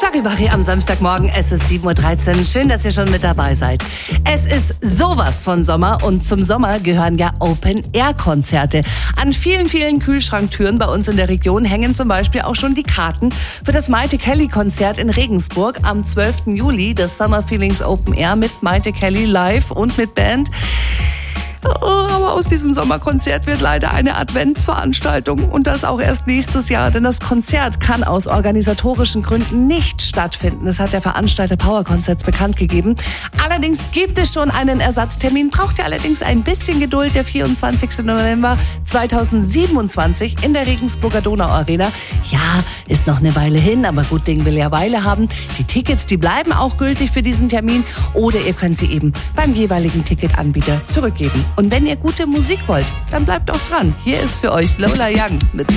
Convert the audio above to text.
Charivari am Samstagmorgen, es ist 7.13 Uhr. Schön, dass ihr schon mit dabei seid. Es ist sowas von Sommer und zum Sommer gehören ja Open-Air-Konzerte. An vielen, vielen Kühlschranktüren bei uns in der Region hängen zum Beispiel auch schon die Karten für das Maite Kelly-Konzert in Regensburg am 12. Juli. Das Summer Feelings Open Air mit Maite Kelly live und mit Band. Aber aus diesem Sommerkonzert wird leider eine Adventsveranstaltung und das auch erst nächstes Jahr, denn das Konzert kann aus organisatorischen Gründen nicht stattfinden. Das hat der Veranstalter Power Concerts bekannt gegeben. Allerdings gibt es schon einen Ersatztermin, braucht ihr allerdings ein bisschen Geduld. Der 24. November 2027 in der Regensburger Donauarena. Ja, ist noch eine Weile hin, aber gut Ding will ja Weile haben. Die Tickets, die bleiben auch gültig für diesen Termin oder ihr könnt sie eben beim jeweiligen Ticketanbieter zurückgeben. Und wenn ihr gute Musik wollt, dann bleibt auch dran. Hier ist für euch Lola Young mit